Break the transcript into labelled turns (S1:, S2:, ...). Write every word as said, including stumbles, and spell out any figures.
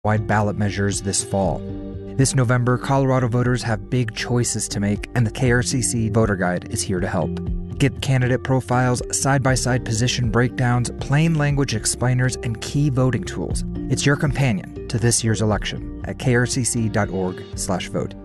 S1: wide ballot measures this fall. This November, Colorado voters have big choices to make, and the K R C C Voter Guide is here to help. Get candidate profiles, side-by-side position breakdowns, plain language explainers, and key voting tools. It's your companion to this year's election at k r c c dot org slash vote.